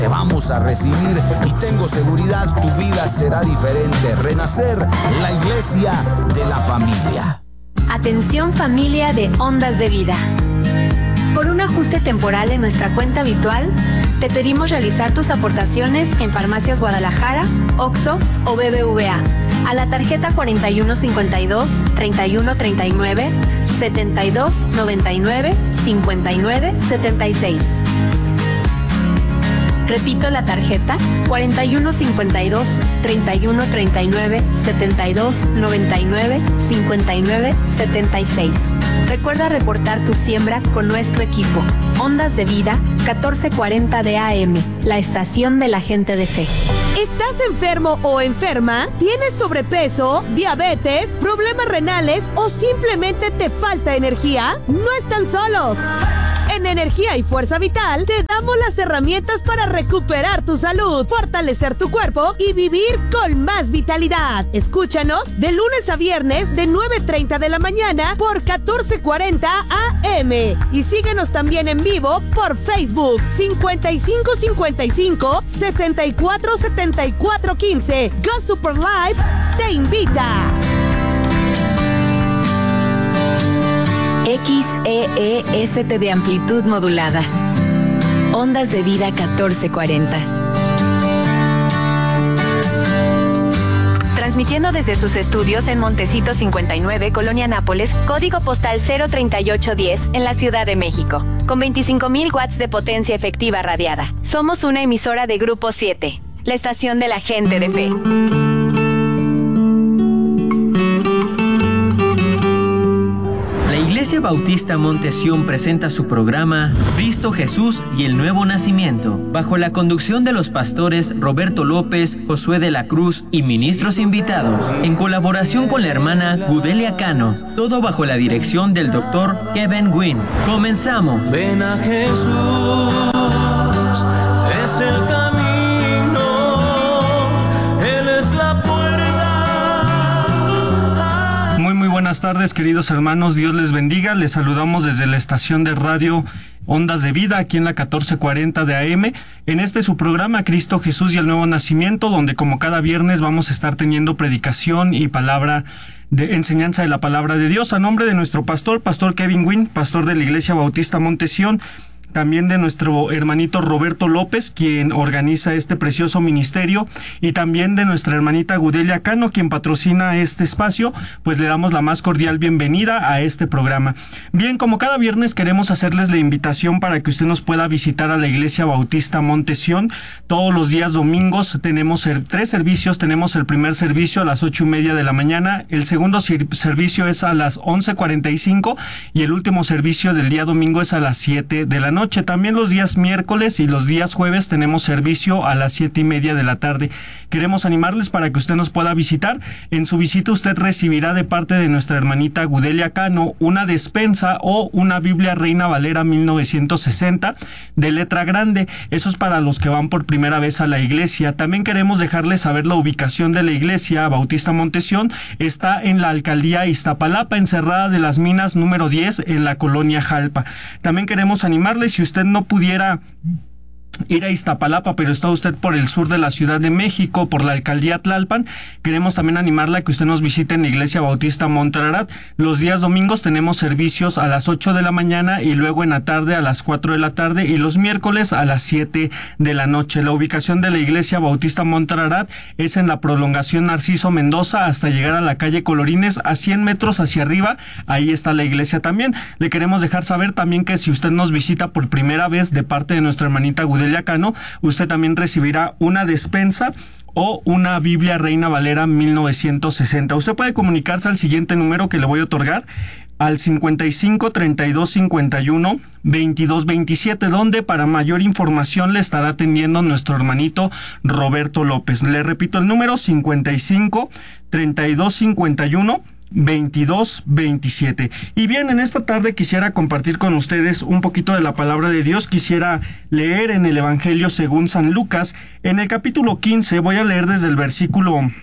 Te vamos a recibir y tengo seguridad, tu vida será diferente. Renacer, la iglesia de la familia. Atención familia de Ondas de Vida. Por un ajuste temporal en nuestra cuenta habitual, te pedimos realizar tus aportaciones en Farmacias Guadalajara, OXXO o BBVA a la tarjeta 4152 3139 7299 5976. Repito la tarjeta 4152 3139 7299 5976. Recuerda reportar tu siembra con nuestro equipo. Ondas de Vida 1440 de AM, la estación de la gente de fe. ¿Estás enfermo o enferma? ¿Tienes sobrepeso, diabetes, problemas renales o simplemente te falta energía? No están solos. En Energía y Fuerza Vital te damos las herramientas para recuperar tu salud, fortalecer tu cuerpo y vivir con más vitalidad. Escúchanos de lunes a viernes de 9:30 de la mañana por 1440 AM. Y síguenos también en vivo por Facebook 5555 64 74 15. Go Super Live te invita. XEEST de amplitud modulada. Ondas de Vida 1440. Transmitiendo desde sus estudios en Montecito 59, Colonia Nápoles, código postal 03810 en la Ciudad de México, con 25,000 watts de potencia efectiva radiada. Somos una emisora de Grupo 7, la estación de la gente de fe. La Iglesia Bautista Monte Sión presenta su programa Cristo Jesús y el Nuevo Nacimiento, bajo la conducción de los pastores Roberto López, Josué de la Cruz y ministros invitados, en colaboración con la hermana Gudelia Cano, todo bajo la dirección del doctor Kevin Gwynn. ¡Comenzamos! Ven a Jesús, es el camino, Él es la puerta. Muy buenas tardes, queridos hermanos, Dios les bendiga. Les saludamos desde la estación de radio Ondas de Vida, aquí en la 1440 de AM, en su programa Cristo Jesús y el Nuevo Nacimiento, donde como cada viernes vamos a estar teniendo predicación y palabra de enseñanza de la palabra de Dios, a nombre de nuestro pastor Kevin Gwynn, pastor de la Iglesia Bautista Monte Sión, también de nuestro hermanito Roberto López, quien organiza este precioso ministerio, y también de nuestra hermanita Gudelia Cano, quien patrocina este espacio. Pues le damos la más cordial bienvenida a este programa. Bien, como cada viernes queremos hacerles la invitación para que usted nos pueda visitar a la Iglesia Bautista Monte Sión. Todos los días domingos tenemos 3 servicios. Tenemos el primer servicio a las 8:30 de la mañana, el segundo servicio es a las 11:45 y el último servicio del día domingo es a las 7 de la noche. También los días miércoles y los días jueves tenemos servicio a las 7:30 de la tarde. Queremos animarles para que usted nos pueda visitar. En su visita usted recibirá de parte de nuestra hermanita Gudelia Cano una despensa o una Biblia Reina Valera 1960 de letra grande. Eso es para los que van por primera vez a la iglesia. También queremos dejarles saber la ubicación de la Iglesia Bautista Monte Sión. Está en la alcaldía Iztapalapa, en Cerrada de las Minas número 10, en la colonia Jalpa. También queremos animarles, si usted no pudiera ir a Iztapalapa, pero está usted por el sur de la Ciudad de México, por la alcaldía Tlalpan, queremos también animarla a que usted nos visite en la Iglesia Bautista Monte Ararat. Los días domingos tenemos servicios a las 8 de la mañana y luego en la tarde a las 4 de la tarde y los miércoles a las 7 de la noche. La ubicación de la Iglesia Bautista Monte Ararat es en la prolongación Narciso Mendoza hasta llegar a la calle Colorines, a 100 metros hacia arriba. Ahí está la iglesia también. Le queremos dejar saber también que si usted nos visita por primera vez de parte de nuestra hermanita Gudelia Cano, usted también recibirá una despensa o una Biblia Reina Valera 1960. Usted puede comunicarse al siguiente número que le voy a otorgar, al 55 32 51 22 27, donde para mayor información le estará atendiendo nuestro hermanito Roberto López. Le repito el número: 55 32 51 22-27. Y bien, en esta tarde quisiera compartir con ustedes un poquito de la palabra de Dios. Quisiera leer en el Evangelio según San Lucas, en el capítulo 15, voy a leer desde el versículo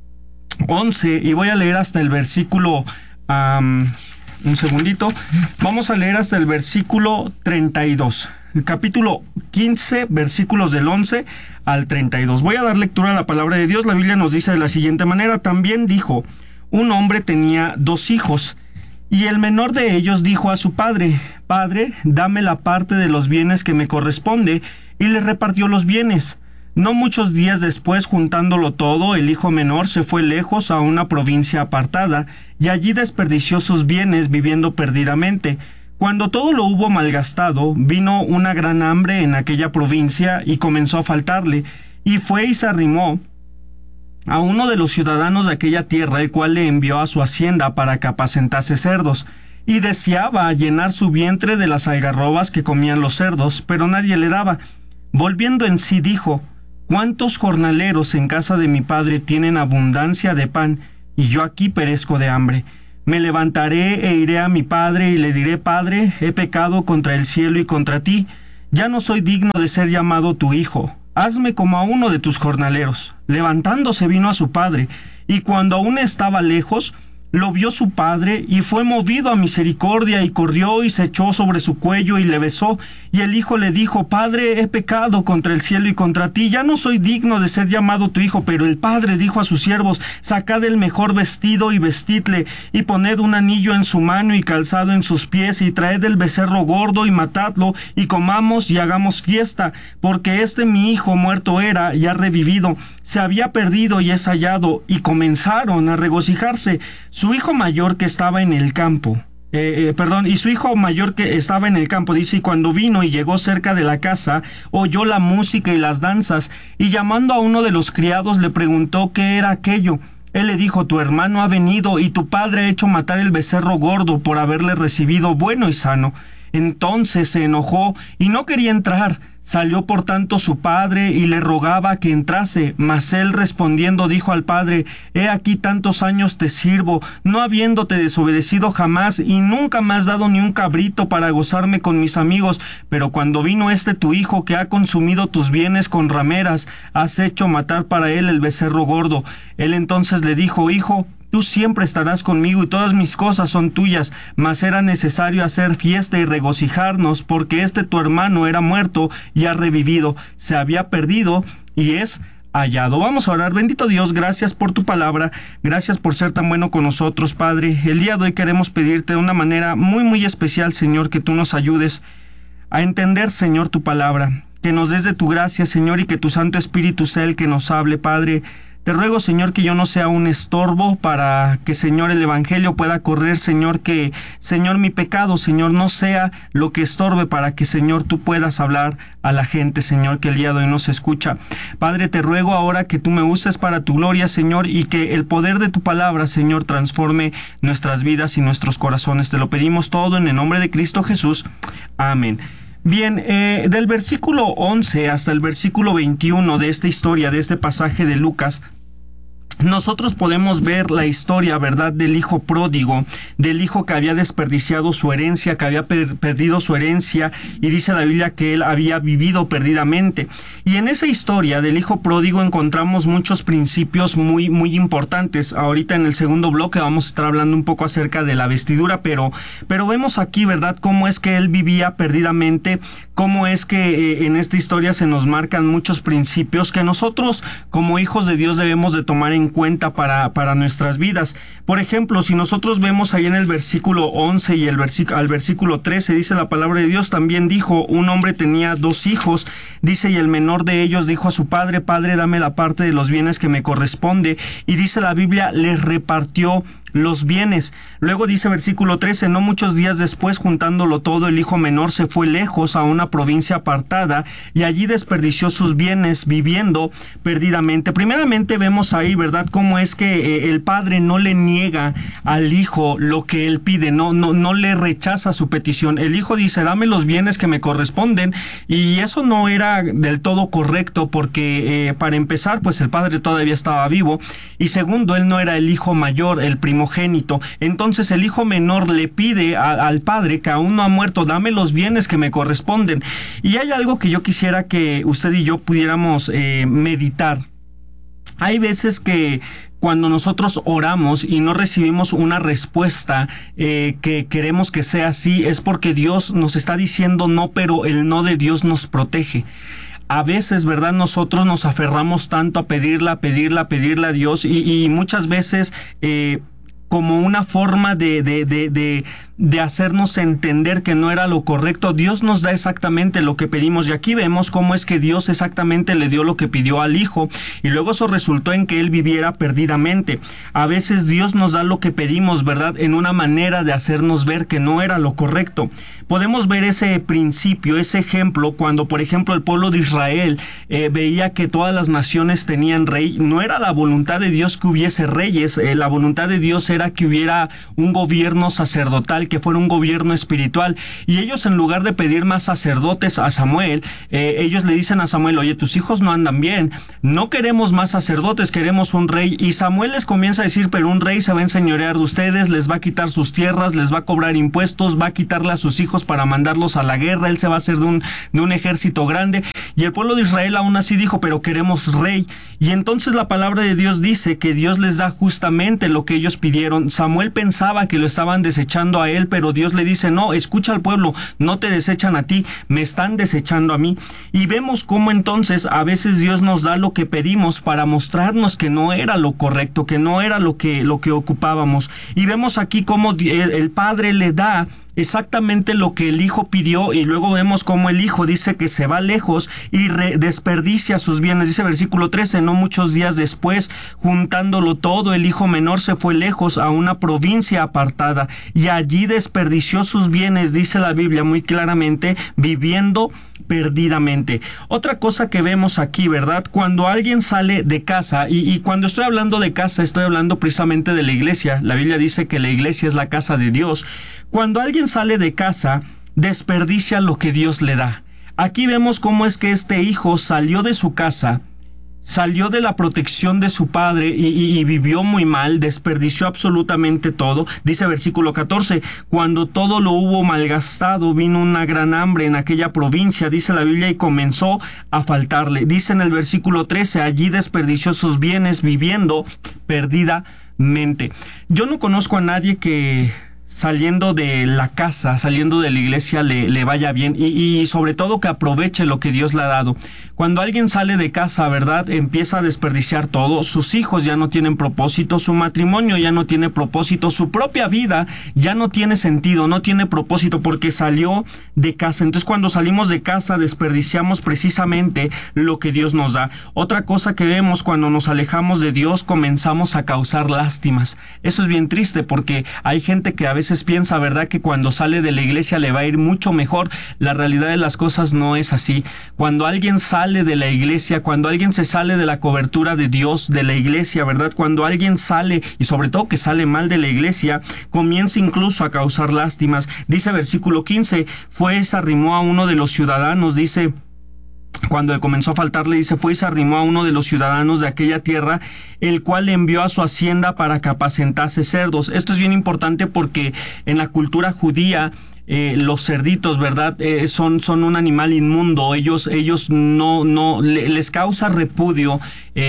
11 y voy a leer hasta el versículo... un segundito. Vamos a leer hasta el versículo 32. capítulo 15, versículos del 11 al 32. Voy a dar lectura a la palabra de Dios. La Biblia nos dice de la siguiente manera: también dijo, un hombre tenía 2 hijos, y el menor de ellos dijo a su padre, Padre, dame la parte de los bienes que me corresponde, y le repartió los bienes. No muchos días después, juntándolo todo, el hijo menor se fue lejos a una provincia apartada, y allí desperdició sus bienes viviendo perdidamente. Cuando todo lo hubo malgastado, vino una gran hambre en aquella provincia y comenzó a faltarle, y fue y se arrimó a uno de los ciudadanos de aquella tierra, el cual le envió a su hacienda para que apacentase cerdos, y deseaba llenar su vientre de las algarrobas que comían los cerdos, pero nadie le daba. Volviendo en sí dijo, ¿cuántos jornaleros en casa de mi padre tienen abundancia de pan, y yo aquí perezco de hambre? Me levantaré e iré a mi padre y le diré, Padre, he pecado contra el cielo y contra ti, ya no soy digno de ser llamado tu hijo. Hazme como a uno de tus jornaleros. Levantándose vino a su padre, y cuando aún estaba lejos, lo vio su padre, y fue movido a misericordia, y corrió y se echó sobre su cuello y le besó. Y el hijo le dijo, Padre, he pecado contra el cielo y contra ti, ya no soy digno de ser llamado tu hijo. Pero el padre dijo a sus siervos, sacad el mejor vestido y vestidle, y poned un anillo en su mano y calzado en sus pies, y traed el becerro gordo y matadlo, y comamos y hagamos fiesta, porque mi hijo muerto era y ha revivido, se había perdido y es hallado. Y comenzaron a regocijarse. Su hijo mayor que estaba en el campo, dice, y cuando vino y llegó cerca de la casa, oyó la música y las danzas, y llamando a uno de los criados le preguntó qué era aquello. Él le dijo, tu hermano ha venido, y tu padre ha hecho matar el becerro gordo por haberle recibido bueno y sano. Entonces se enojó y no quería entrar. Salió por tanto su padre y le rogaba que entrase, mas él respondiendo dijo al padre, he aquí tantos años te sirvo, no habiéndote desobedecido jamás, y nunca me has dado ni un cabrito para gozarme con mis amigos, pero cuando vino tu hijo que ha consumido tus bienes con rameras, has hecho matar para él el becerro gordo. Él entonces le dijo, hijo, tú siempre estarás conmigo y todas mis cosas son tuyas, mas era necesario hacer fiesta y regocijarnos, porque tu hermano era muerto y ha revivido, se había perdido y es hallado. Vamos a orar. Bendito Dios, gracias por tu palabra, gracias por ser tan bueno con nosotros, Padre. El día de hoy queremos pedirte de una manera muy, muy especial, Señor, que tú nos ayudes a entender, Señor, tu palabra, que nos des de tu gracia, Señor, y que tu Santo Espíritu sea el que nos hable, Padre. Te ruego, Señor, que yo no sea un estorbo para que, Señor, el Evangelio pueda correr, Señor, que, Señor, mi pecado, Señor, no sea lo que estorbe para que, Señor, tú puedas hablar a la gente, Señor, que el día de hoy nos escucha. Padre, te ruego ahora que tú me uses para tu gloria, Señor, y que el poder de tu palabra, Señor, transforme nuestras vidas y nuestros corazones. Te lo pedimos todo en el nombre de Cristo Jesús. Amén. Bien, del versículo 11 hasta el versículo 21 de esta historia, de este pasaje de Lucas, nosotros podemos ver la historia, ¿verdad?, del hijo pródigo, del hijo que había desperdiciado su herencia, que había perdido su herencia, y dice la Biblia que él había vivido perdidamente. Y en esa historia del hijo pródigo encontramos muchos principios muy, muy importantes. Ahorita en el segundo bloque vamos a estar hablando un poco acerca de la vestidura, pero vemos aquí, ¿verdad?, cómo es que él vivía perdidamente, cómo es que en esta historia se nos marcan muchos principios que nosotros como hijos de Dios debemos de tomar en cuenta para nuestras vidas. Por ejemplo, si nosotros vemos ahí en el versículo 11 y al versículo 13, dice la palabra de Dios, también dijo, un hombre tenía 2 hijos, dice, y el menor de ellos dijo a su padre, Padre, dame la parte de los bienes que me corresponde, y dice la Biblia, les repartió los bienes. Luego dice versículo 13, no muchos días después, juntándolo todo, el hijo menor se fue lejos a una provincia apartada, y allí desperdició sus bienes viviendo perdidamente. Primeramente vemos ahí, ¿verdad?, cómo es que el padre no le niega al hijo lo que él pide, no le rechaza su petición. El hijo dice, dame los bienes que me corresponden, y eso no era del todo correcto, porque para empezar, pues el padre todavía estaba vivo, y segundo, él no era el hijo mayor, el primogénito. Entonces el hijo menor le pide al padre, que aún no ha muerto, dame los bienes que me corresponden. Y hay algo que yo quisiera que usted y yo pudiéramos meditar. Hay veces que cuando nosotros oramos y no recibimos una respuesta que queremos que sea así, es porque Dios nos está diciendo no, pero el no de Dios nos protege. A veces, ¿verdad? Nosotros nos aferramos tanto a pedirle a Dios y muchas veces como una forma de hacernos entender que no era lo correcto, Dios nos da exactamente lo que pedimos. Y aquí vemos cómo es que Dios exactamente le dio lo que pidió al Hijo, y luego eso resultó en que Él viviera perdidamente. A veces Dios nos da lo que pedimos, ¿verdad?, en una manera de hacernos ver que no era lo correcto. Podemos ver ese principio, ese ejemplo, cuando, por ejemplo, el pueblo de Israel veía que todas las naciones tenían rey. No era la voluntad de Dios que hubiese reyes, la voluntad de Dios era que hubiera un gobierno sacerdotal, que fuera un gobierno espiritual. Y ellos, en lugar de pedir más sacerdotes a Samuel, ellos le dicen a Samuel: oye, tus hijos no andan bien, no queremos más sacerdotes, queremos un rey. Y Samuel les comienza a decir: pero un rey se va a enseñorear de ustedes, les va a quitar sus tierras, les va a cobrar impuestos, va a quitarle a sus hijos para mandarlos a la guerra, él se va a hacer de un ejército grande. Y el pueblo de Israel aún así dijo: pero queremos rey. Y entonces la palabra de Dios dice que Dios les da justamente lo que ellos pidieron. Samuel pensaba que lo estaban desechando a él, pero Dios le dice: no, escucha al pueblo, no te desechan a ti, me están desechando a mí. Y vemos cómo entonces a veces Dios nos da lo que pedimos para mostrarnos que no era lo correcto, que no era lo que ocupábamos. Y vemos aquí cómo el Padre le da exactamente lo que el Hijo pidió, y luego vemos cómo el Hijo dice que se va lejos y desperdicia sus bienes. Dice versículo 13: no muchos días después, juntándolo todo, el hijo menor se fue lejos a una provincia apartada y allí desperdició sus bienes, dice la Biblia muy claramente, viviendo perdidamente. Otra cosa que vemos aquí, ¿verdad? Cuando alguien sale de casa, y cuando estoy hablando de casa, estoy hablando precisamente de la iglesia. La Biblia dice que la iglesia es la casa de Dios. Cuando alguien sale de casa, desperdicia lo que Dios le da. Aquí vemos cómo es que este hijo salió de su casa, salió de la protección de su padre y vivió muy mal, desperdició absolutamente todo. Dice versículo 14: cuando todo lo hubo malgastado, vino una gran hambre en aquella provincia, dice la Biblia, y comenzó a faltarle. Dice en el versículo 13: allí desperdició sus bienes viviendo perdidamente. Yo no conozco a nadie que saliendo de la casa, saliendo de la iglesia le vaya bien y sobre todo que aproveche lo que Dios le ha dado. Cuando alguien sale de casa, ¿verdad?, empieza a desperdiciar todo. Sus hijos ya no tienen propósito, su matrimonio ya no tiene propósito, su propia vida ya no tiene sentido, no tiene propósito porque salió de casa. Entonces, cuando salimos de casa desperdiciamos precisamente lo que Dios nos da. Otra cosa que vemos cuando nos alejamos de Dios, comenzamos a causar lástimas. Eso es bien triste porque hay gente que a veces piensa, ¿verdad?, que cuando sale de la iglesia le va a ir mucho mejor. La realidad de las cosas no es así. Cuando alguien sale de la iglesia, cuando alguien se sale de la cobertura de Dios, de la iglesia, ¿verdad?, cuando alguien sale, y sobre todo que sale mal de la iglesia, comienza incluso a causar lástimas. Dice versículo 15: fue y se arrimó a uno de los ciudadanos, dice, cuando comenzó a faltarle, dice, fue y se arrimó a uno de los ciudadanos de aquella tierra, el cual le envió a su hacienda para que apacentase cerdos. Esto es bien importante porque en la cultura judía los cerditos, ¿verdad?, son un animal inmundo. Ellos no les causa repudio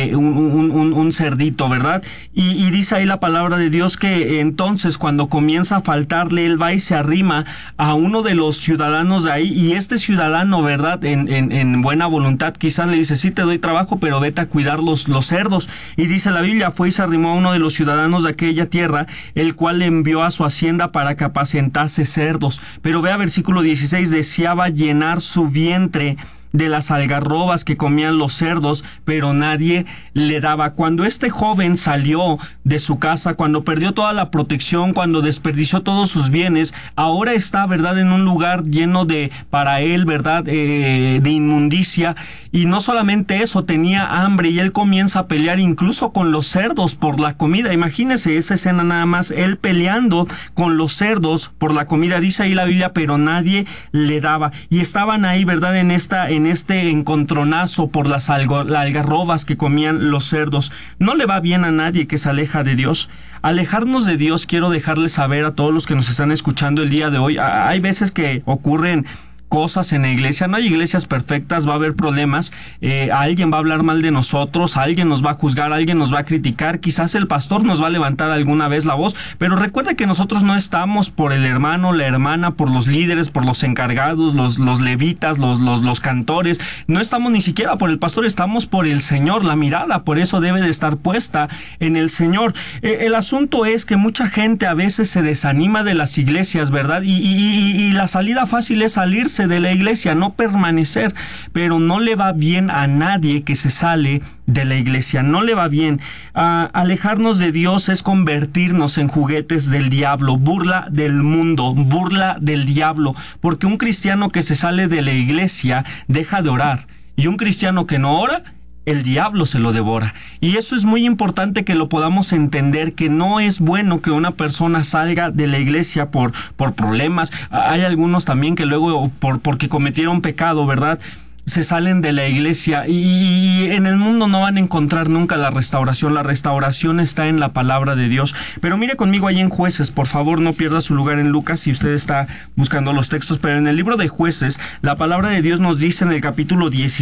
un cerdito, ¿verdad? Y dice ahí la palabra de Dios que entonces cuando comienza a faltarle, él va y se arrima a uno de los ciudadanos de ahí, y este ciudadano, ¿verdad?, en buena voluntad quizás le dice: sí, te doy trabajo, pero vete a cuidar los cerdos. Y dice la Biblia: fue y se arrimó a uno de los ciudadanos de aquella tierra, el cual le envió a su hacienda para que apacentase cerdos. Pero vea versículo 16: deseaba llenar su vientre de las algarrobas que comían los cerdos, pero nadie le daba. Cuando este joven salió de su casa, cuando perdió toda la protección, cuando desperdició todos sus bienes, ahora está, ¿verdad?, en un lugar lleno de, para él, ¿verdad?, de inmundicia. Y no solamente eso, tenía hambre y él comienza a pelear incluso con los cerdos por la comida. Imagínese esa escena nada más, él peleando con los cerdos por la comida. Dice ahí la Biblia: pero nadie le daba. Y estaban ahí, ¿verdad?, en este encontronazo por las algarrobas que comían los cerdos. No le va bien a nadie que se aleja de Dios. Alejarnos de Dios, quiero dejarles saber a todos los que nos están escuchando el día de hoy, hay veces que ocurren cosas en la iglesia, no hay iglesias perfectas, va a haber problemas, alguien va a hablar mal de nosotros, alguien nos va a juzgar, alguien nos va a criticar, quizás el pastor nos va a levantar alguna vez la voz, pero recuerda que nosotros no estamos por el hermano, la hermana, por los líderes, por los encargados, los levitas, los cantores, no estamos ni siquiera por el pastor, estamos por el Señor, la mirada por eso debe de estar puesta en el Señor. El asunto es que mucha gente a veces se desanima de las iglesias, ¿verdad? Y la salida fácil es salirse de la iglesia, no permanecer, pero no le va bien a nadie que se sale de la iglesia, no le va bien. Alejarnos de Dios es convertirnos en juguetes del diablo, burla del mundo, burla del diablo, porque un cristiano que se sale de la iglesia deja de orar, y un cristiano que no ora, el diablo se lo devora. Y eso es muy importante que lo podamos entender, que no es bueno que una persona salga de la iglesia por problemas. Hay algunos también que luego, porque cometieron pecado, ¿verdad?, se salen de la iglesia y en el mundo no van a encontrar nunca la restauración. La restauración está en la palabra de Dios. Pero mire conmigo ahí en Jueces, por favor, no pierda su lugar en Lucas si usted está buscando los textos, pero en el libro de Jueces, la palabra de Dios nos dice en el capítulo 17,